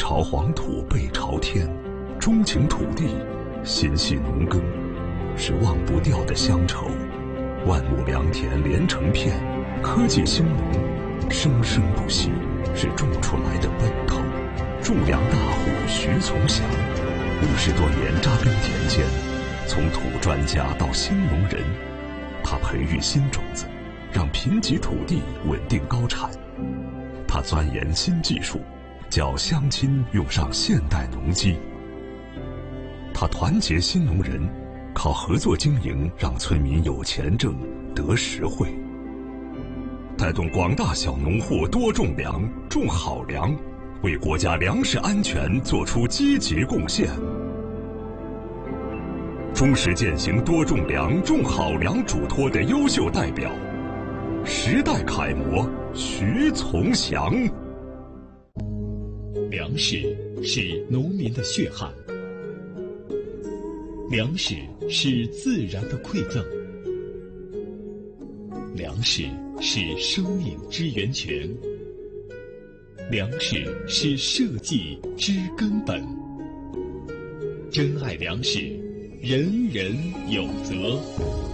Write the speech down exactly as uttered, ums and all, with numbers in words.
朝黄土背朝天，钟情土地，心系农耕，是忘不掉的乡愁。万亩良田连成片，科技兴农，生生不息，是种出来的奔头。种粮大户徐从祥，五十多年扎根田间，从土专家到新农人，他培育新种子，让贫瘠土地稳定高产。他钻研新技术，教乡亲用上现代农机。他团结新农人，靠合作经营让村民有钱挣，得实惠，带动广大小农户多种粮，种好粮，为国家粮食安全做出积极贡献。忠实践行多种粮、种好粮嘱托的优秀代表，时代楷模徐从祥。 粮食是农民的血汗，粮食是自然的馈赠，粮食是生命之源泉，粮食是社稷之根本。珍爱粮食，人人有责。